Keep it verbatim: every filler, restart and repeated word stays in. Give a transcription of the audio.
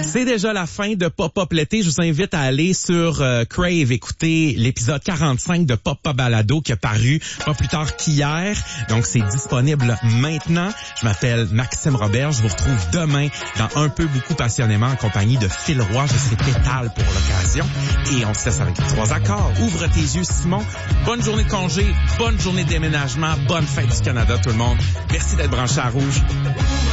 C'est déjà la fin de Pop-Up l'été. Je vous invite à aller sur euh, Crave, écouter l'épisode quarante-cinq de Pop-Up Balado qui a paru pas plus tard qu'hier. Donc, c'est disponible maintenant. Je m'appelle Maxime Robert. Je vous retrouve demain dans Un peu, beaucoup, passionnément en compagnie de Phil Roy. Je serai pétale pour l'occasion. Et on se laisse avec les trois accords. Ouvre tes yeux, Simon. Bonne journée de congé. Bonne journée de déménagement. Bonne fête du Canada, tout le monde. Merci d'être branché à Rouge.